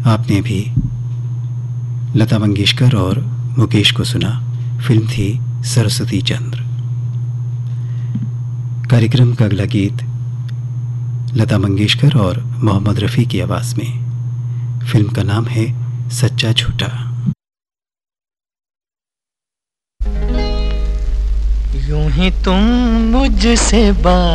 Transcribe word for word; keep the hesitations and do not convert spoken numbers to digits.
आपने भी लता मंगेशकर और मुकेश को सुना। फिल्म थी सरस्वती चंद्र। कार्यक्रम का अगला गीत लता मंगेशकर और मोहम्मद रफ़ी की आवाज़ में। फिल्म का नाम है सच्चा झूठा। यूं ही तुम मुझसे बात